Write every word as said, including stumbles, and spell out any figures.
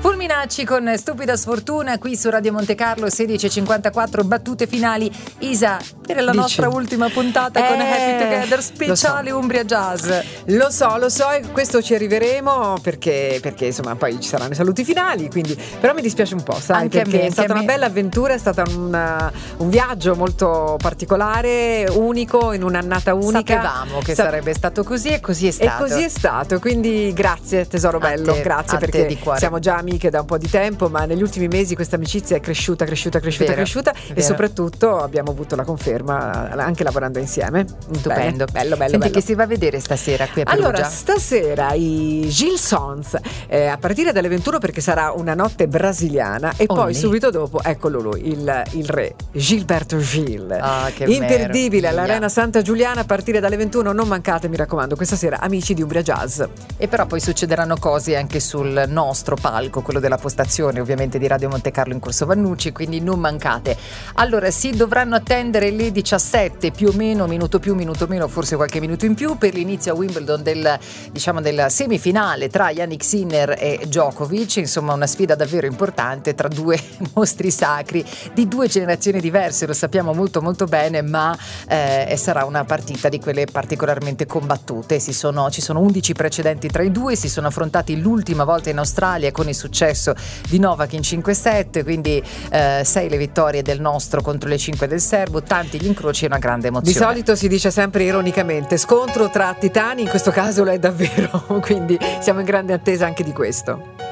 Fulminacci con Stupida Sfortuna qui su Radio Monte Carlo, sedici e cinquantaquattro, battute finali. Isa, per la Dici. nostra ultima puntata eh, con Happy Together speciale so. Umbria Jazz. Lo so, lo so, e questo ci arriveremo perché, perché insomma poi ci saranno i saluti finali, quindi però mi dispiace un po', sai, Anche perché a me, è stata anche a una me. bella avventura, è stato un, un viaggio molto particolare, unico, in un'annata unica. Sapevamo che Sa- sarebbe stato così e così è E stato. così è stato, quindi grazie tesoro A bello, te, grazie a te perché di cuore. siamo già amiche da un po' di tempo, ma negli ultimi mesi questa amicizia è cresciuta, cresciuta, cresciuta, Vero, cresciuta vero. e soprattutto abbiamo avuto la conferma anche lavorando insieme. Stupendo. Bene, bello, bello, Senti, bello. che si va a vedere stasera qui a Perugia? Allora, stasera i Gil Sons, eh, a partire dalle ventuno perché sarà una notte brasiliana e Olè. poi subito dopo, eccolo lui, il, il re, Gilberto Gil. Ah, che Imperdibile meraviglia. all'Arena Santa Giuliana a partire dalle ventuno, non mancate, mi raccomando, questa sera amici di Umbria Jazz. E però poi succederanno cose anche sul nostro palco, quello della postazione ovviamente di Radio Monte Carlo in Corso Vannucci, quindi non mancate. Allora si dovranno attendere le diciassette più o meno, minuto più, minuto meno, forse qualche minuto in più per l'inizio a Wimbledon del, diciamo, del semifinale tra Jannik Sinner e Djokovic, insomma una sfida davvero importante tra due mostri sacri di due generazioni diverse, lo sappiamo molto molto bene, ma eh, sarà una partita di quelle particolarmente combattute. Si sono, ci sono undici precedenti tra i due, si sono affrontati l'ultima volta in Australia con il successo di Novak in cinque sette, quindi eh, sei le vittorie del nostro contro le cinque del serbo, tanti gli incroci e una grande emozione. Di solito si dice sempre ironicamente scontro tra titani, in questo caso lo è davvero, quindi siamo in grande attesa anche di questo.